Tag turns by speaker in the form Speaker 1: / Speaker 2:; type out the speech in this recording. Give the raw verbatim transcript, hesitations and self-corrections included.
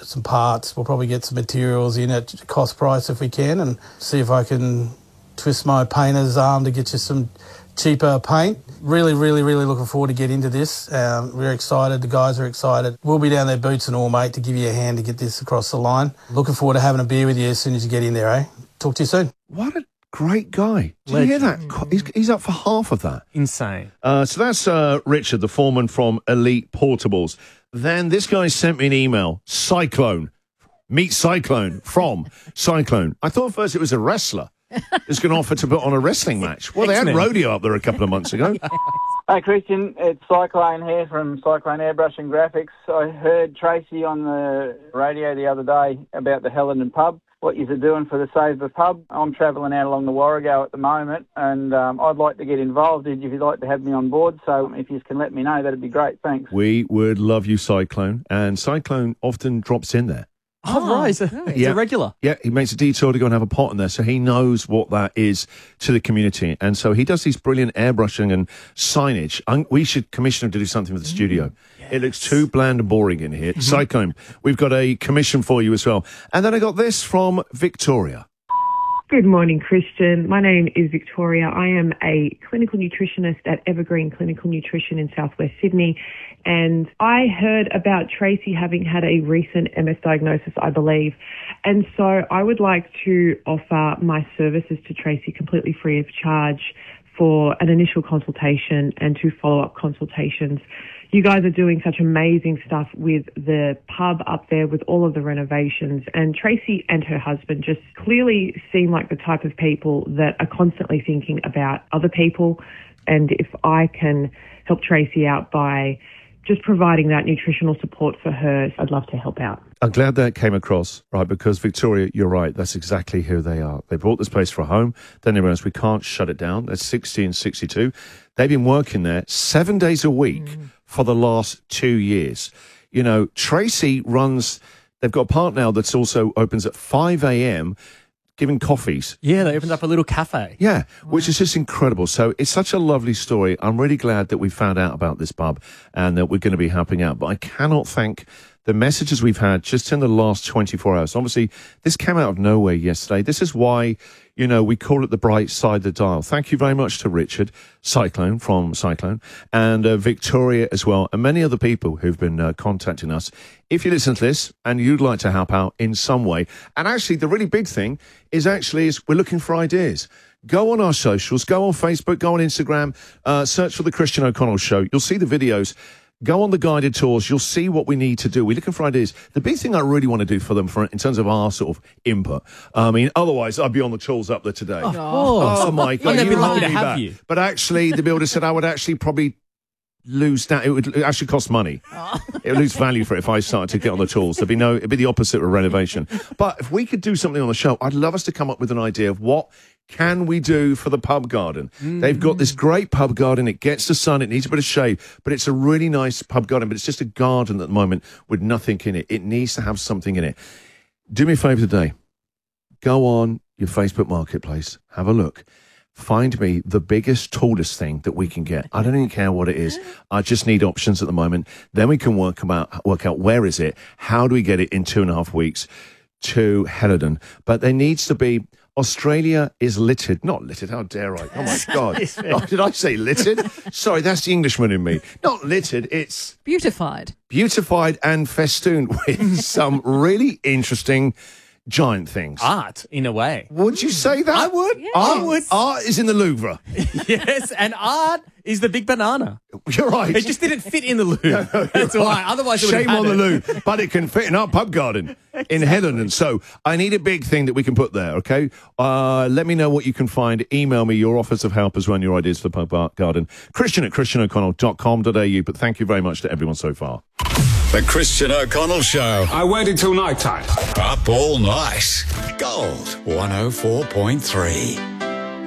Speaker 1: some parts. We'll probably get some materials in at cost price if we can, and see if I can twist my painter's arm to get you some cheaper paint. Really, really, really looking forward to get into this. Um, we're excited. The guys are excited. We'll be down there boots and all, mate, to give you a hand to get this across the line. Looking forward to having a beer with you as soon as you get in there, eh? Talk to you soon.
Speaker 2: What a great guy. Did Legend. you hear that? He's, he's up for half of that.
Speaker 3: Insane.
Speaker 2: Uh, so that's uh, Richard, the foreman from Elite Portables. Then this guy sent me an email. Cyclone. Meet Cyclone from Cyclone. I thought first it was a wrestler. Is going to offer to put on a wrestling match. Well, they had rodeo up there a couple of months ago.
Speaker 4: Hi, Christian. It's Cyclone here from Cyclone Airbrush and Graphics. I heard Tracy on the radio the other day about the Helena pub, what you're doing for the Save the Pub. I'm travelling out along the Warrego at the moment, and um, I'd like to get involved if you'd like to have me on board. So if you can let me know, that'd be great. Thanks.
Speaker 2: We would love you, Cyclone. And Cyclone often drops in there.
Speaker 3: Oh, right. So it's
Speaker 2: yeah.
Speaker 3: a regular.
Speaker 2: Yeah, he makes a detour to go and have a pot in there, so he knows what that is to the community. And so he does these brilliant airbrushing and signage. And we should commission him to do something with the studio. Yes. It looks too bland and boring in here. Cyclone, we've got a commission for you as well. And then I got this from Victoria.
Speaker 5: Good morning, Christian. My name is Victoria. I am a clinical nutritionist at Evergreen Clinical Nutrition in Southwest Sydney, and I heard about Tracy having had a recent M S diagnosis, I believe, and so I would like to offer my services to Tracy completely free of charge for an initial consultation and two follow-up consultations. You guys are doing such amazing stuff with the pub up there with all of the renovations, and Tracy and her husband just clearly seem like the type of people that are constantly thinking about other people, and if I can help Tracy out by just providing that nutritional support for her, I'd love to help out.
Speaker 2: I'm glad that came across, right, because Victoria, you're right, that's exactly who they are. They bought this place for a home, then they realised we can't shut it down. That's sixty and sixty-two. They've been working there seven days a week mm. for the last two years. You know, Tracy runs, they've got a part now that's also opens at five a.m., giving coffees.
Speaker 3: Yeah, they opened up a little cafe.
Speaker 2: Yeah, wow. Which is just incredible. So it's such a lovely story. I'm really glad that we found out about this pub and that we're going to be helping out. But I cannot thank the messages we've had just in the last twenty-four hours. Obviously, this came out of nowhere yesterday. This is why, you know, we call it the bright side of the dial. Thank you very much to Richard, Cyclone, from Cyclone, and uh, Victoria as well, and many other people who've been uh, contacting us. If you listen to this and you'd like to help out in some way, and actually the really big thing is actually is we're looking for ideas. Go on our socials, go on Facebook, go on Instagram, uh, search for The Christian O'Connell Show. You'll see the videos. Go on the guided tours. You'll see what we need to do. We're looking for ideas. The big thing I really want to do for them, for in terms of our sort of input. I mean, otherwise I'd be on the tools up there today.
Speaker 3: Of course.
Speaker 2: Oh my God!
Speaker 3: I'd be
Speaker 2: hold
Speaker 3: happy to
Speaker 2: me
Speaker 3: have
Speaker 2: back.
Speaker 3: you.
Speaker 2: But actually, the builder said I would actually probably lose that. It would actually cost money. It would lose value for it if I started to get on the tools. There'd be no. It'd be the opposite of renovation. But if we could do something on the show, I'd love us to come up with an idea of what can we do for the pub garden. Mm. They've got this great pub garden. It gets the sun. It needs a bit of shade, but it's a really nice pub garden. But it's just a garden at the moment with nothing in it. It needs to have something in it. Do me a favour today. Go on your Facebook Marketplace. Have a look. Find me the biggest, tallest thing that we can get. I don't even care what it is. I just need options at the moment. Then we can work about work out where is it. How do we get it in two and a half weeks to Helidon? But there needs to be. Australia is littered. Not littered, how dare I? Oh, my God. Oh, did I say littered? Sorry, that's the Englishman in me. Not littered, it's...
Speaker 6: Beautified.
Speaker 2: Beautified and festooned with some really interesting giant things.
Speaker 3: Art, in a way.
Speaker 2: Would you say that?
Speaker 3: I would.
Speaker 6: Yes.
Speaker 2: Art,
Speaker 3: I would.
Speaker 2: art is in the Louvre.
Speaker 3: Yes, and art is the big banana.
Speaker 2: You're right.
Speaker 3: It just didn't fit in the Louvre. No, no, That's why. Right. Otherwise, it
Speaker 2: Shame on
Speaker 3: it.
Speaker 2: the Louvre. But it can fit in our pub garden exactly. in Helidon. So I need a big thing that we can put there, okay? Uh, let me know what you can find. Email me your offers of help as well and your ideas for the pub garden. Christian at christian o'connell dot com dot a u. But thank you very much to everyone so far.
Speaker 7: The Christian O'Connell Show.
Speaker 8: I waited till night time.
Speaker 7: Up all night. Gold one oh four point three.